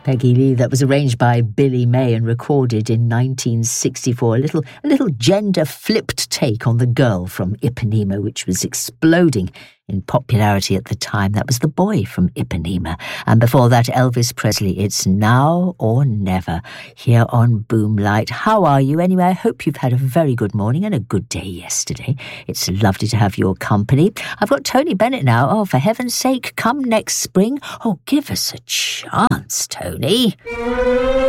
Peggy Lee. That was arranged by Billy May and recorded in 1964. A little gender-flipped take on The Girl from Ipanema, which was exploding in popularity at the time. That was The Boy from Ipanema. And before that, Elvis Presley, It's Now or Never, here on Boomlight. How are you anyway? I hope you've had a very good morning and a good day yesterday. It's lovely to have your company. I've got Tony Bennett now. Oh, for heaven's sake, come next spring. Oh, give us a chance, Tony.